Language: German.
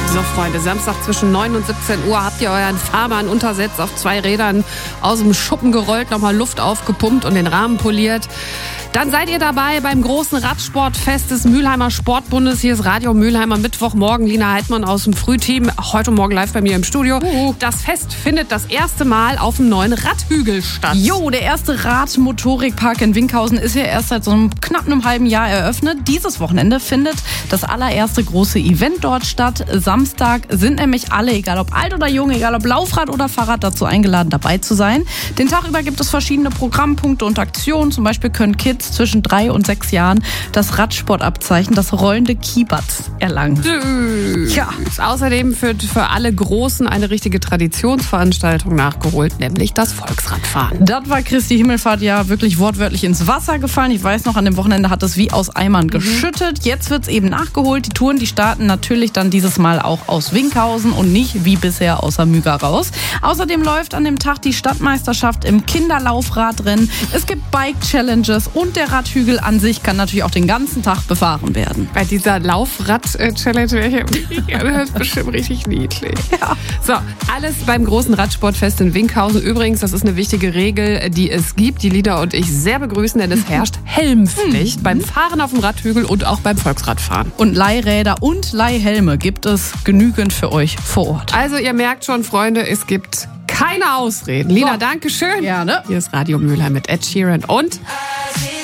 So, Freunde, Samstag zwischen 9 und 17 Uhr habt ihr euren Fahrmann Untersetz auf 2 Rädern aus dem Schuppen gerollt, nochmal Luft aufgepumpt und den Rahmen poliert. Dann seid ihr dabei beim großen Radsportfest des Mülheimer Sportbundes. Hier ist Radio Mülheimer Mittwochmorgen. Lina Heidmann aus dem Frühteam, heute Morgen live bei mir im Studio. Das Fest findet das erste Mal auf dem neuen Radhügel statt. Jo, der erste Radmotorikpark in Winkhausen ist ja erst seit so einem knapp einem halben Jahr eröffnet. Dieses Wochenende findet das allererste große Event dort statt. Samstag sind nämlich alle, egal ob alt oder jung, egal ob Laufrad oder Fahrrad, dazu eingeladen, dabei zu sein. Den Tag über gibt es verschiedene Programmpunkte und Aktionen. Zum Beispiel können Kids zwischen 3 und 6 Jahren das Radsportabzeichen, das rollende Kiebat, erlangen. Ja. Außerdem wird für alle Großen eine richtige Traditionsveranstaltung nachgeholt, nämlich das Volksradfahren. Das war Christi Himmelfahrt ja wirklich wortwörtlich ins Wasser gefallen. Ich weiß noch, an dem Wochenende hat es wie aus Eimern geschüttet. Jetzt wird es eben nachgeholt. Die Touren, die starten natürlich dann dieses Mal auch aus Winkhausen und nicht wie bisher aus Amüga raus. Außerdem läuft an dem Tag die Stadtmeisterschaft im Kinderlaufradrennen. Es gibt Bike-Challenges und der Radhügel an sich kann natürlich auch den ganzen Tag befahren werden. Bei dieser Laufrad-Challenge wäre das ist bestimmt richtig niedlich. Ja. So, alles beim großen Radsportfest in Winkhausen. Übrigens, das ist eine wichtige Regel, die es gibt, die Lina und ich sehr begrüßen, denn es herrscht Helmpflicht beim Fahren auf dem Radhügel und auch beim Volksradfahren. Und Leihräder und Leihhelme gibt es genügend für euch vor Ort. Also ihr merkt schon, Freunde, es gibt keine Ausreden. Lina, danke schön. Gerne. Hier ist Radio Mülheim mit Ed Sheeran und